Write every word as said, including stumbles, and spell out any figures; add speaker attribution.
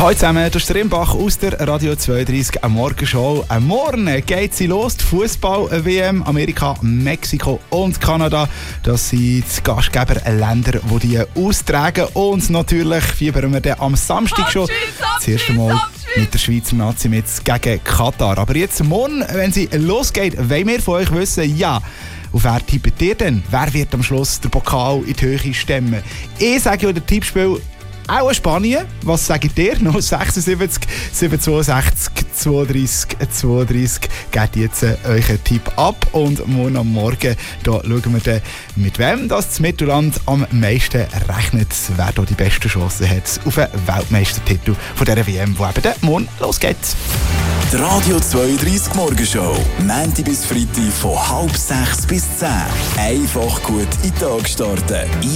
Speaker 1: Hallo zusammen, das ist der Rimbach aus der Radio zweiunddreißig am Morgenshow. Morgen geht sie los, die Fußball-W M. Amerika, Mexiko und Kanada. Das sind die Gastgeberländer, die die austragen. Und natürlich fiebern wir dann am Samstag schon das erste Mal mit der Schweizer Nazi mit gegen Katar. Aber jetzt morgen, wenn sie losgeht, wollen wir von euch wissen, ja, auf wer tippt ihr denn? Wer wird am Schluss den Pokal in die Höhe stemmen? Ich sage ja, der Tippspiel auch Spanien. Was sagt ihr? null sechsundsiebzig siebenhundertzweiundsechzig zweiunddreißig zweiunddreißig. Gebt jetzt äh, euren Tipp ab. Und morgen am Morgen da schauen wir dann, mit wem das Mittelland am meisten rechnet, wer da die beste Chance hat auf einen Weltmeistertitel von dieser W M, die eben dann morgen losgeht.
Speaker 2: Die Radio zweiunddreißig Morgenshow. Montag bis Freitag von halb sechs bis zehn. Einfach gut in den Tag starten.